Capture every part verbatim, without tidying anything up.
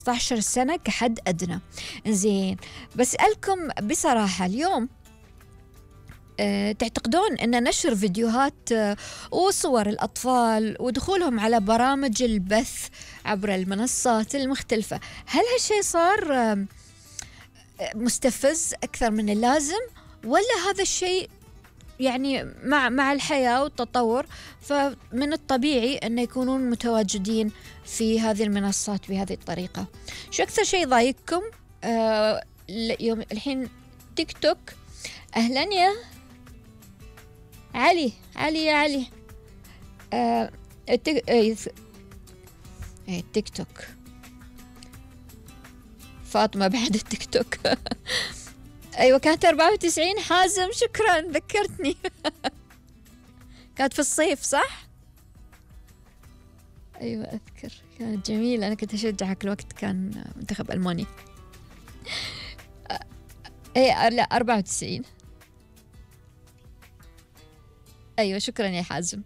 عشر سنة كحد أدنى. زين، بسألكم بصراحة اليوم، أه تعتقدون أن نشر فيديوهات أه وصور الأطفال ودخولهم على برامج البث عبر المنصات المختلفة، هل هالشيء صار أه مستفز أكثر من اللازم، ولا هذا الشيء يعني مع مع الحياة والتطور فمن الطبيعي أن يكونون متواجدين في هذه المنصات بهذه الطريقة؟ شو أكثر شيء ضايقكم آه يوم الحين تيك توك؟ أهلا يا علي، علي يا علي. آه التيك, آه التيك توك فاطمة بعد التيك توك. أيوة كانت أربعة وتسعين. حازم شكرا ذكرتني. كانت في الصيف صح؟ أيوة أذكر كانت جميلة، أنا كنت أشجعك الوقت كان منتخب ألمانيا. أي لا أربعة وتسعين. أيوة شكرا يا حازم.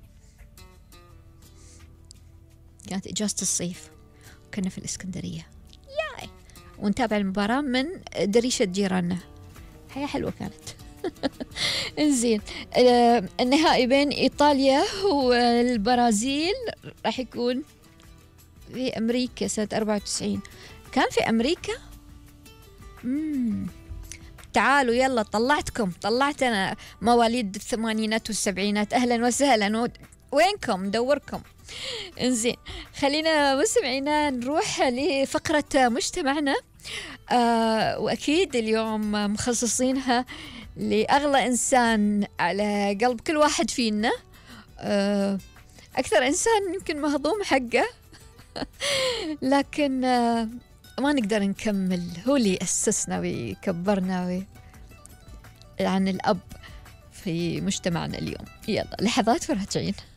كانت إجازة الصيف وكنا في الإسكندرية ياي، ونتابع المباراة من دريشة جيراننا. حياة حلوة كانت. انزين، آه النهائي بين إيطاليا والبرازيل راح يكون في أمريكا سنة أربعة وتسعين. كان في أمريكا؟ مم. تعالوا يلا، طلعتكم طلعت أنا مواليد الثمانينات والسبعينات. أهلا وسهلا، و... وينكم ندوركم. انزين، خلينا مستمعينا نروح لفقرة مجتمعنا. آه وأكيد اليوم مخصصينها لأغلى إنسان على قلب كل واحد فينا، آه أكثر إنسان يمكن مهضوم حقه. لكن آه ما نقدر نكمل، هو اللي أسسنا ويكبرنا وي... عن الأب في مجتمعنا اليوم. يلا لحظات وراجعين.